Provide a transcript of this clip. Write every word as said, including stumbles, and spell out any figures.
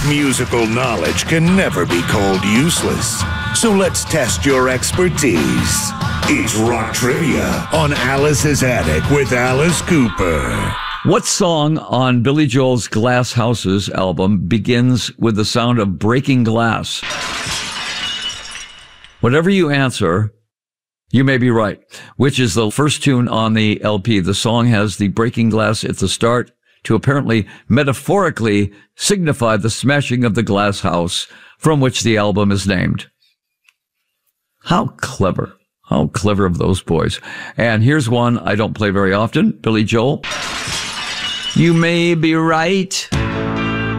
musical knowledge can never be called useless. So let's test your expertise. It's Rock Trivia on Alice's Attic with Alice Cooper. What song on Billy Joel's Glass Houses album begins with the sound of breaking glass? Whatever you answer, you may be right. Which is the first tune on the L P? The song has the breaking glass at the start to apparently metaphorically signify the smashing of the glass house from which the album is named. How clever. How clever of those boys. And here's one I don't play very often. Billy Joel. You may be right.